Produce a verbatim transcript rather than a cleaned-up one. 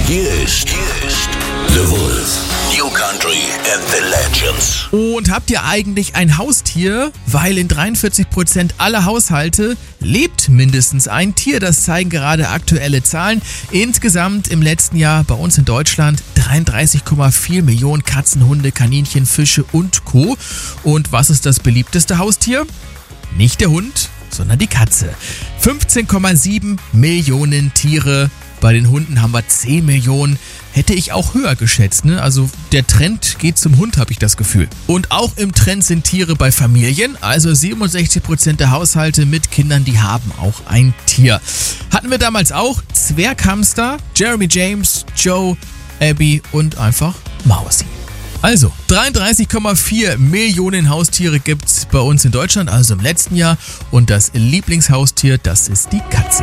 Hier ist, hier ist The Wolf. New Country and the Legends. Und habt ihr eigentlich ein Haustier? Weil in dreiundvierzig Prozent aller Haushalte lebt mindestens ein Tier. Das zeigen gerade aktuelle Zahlen. Insgesamt im letzten Jahr bei uns in Deutschland dreiunddreißig Komma vier Millionen Katzen, Hunde, Kaninchen, Fische und Co. Und was ist das beliebteste Haustier? Nicht der Hund, sondern die Katze. fünfzehn Komma sieben Millionen Tiere. Bei den Hunden haben wir zehn Millionen. Hätte ich auch höher geschätzt, ne? Also der Trend geht zum Hund, habe ich das Gefühl. Und auch im Trend sind Tiere bei Familien. Also siebenundsechzig Prozent der Haushalte mit Kindern, die haben auch ein Tier. Hatten wir damals auch Zwerghamster, Jeremy James, Joe, Abby und einfach Mausi. Also, dreiunddreißig Komma vier Millionen Haustiere gibt's bei uns in Deutschland, also im letzten Jahr. Und das Lieblingshaustier, das ist die Katze.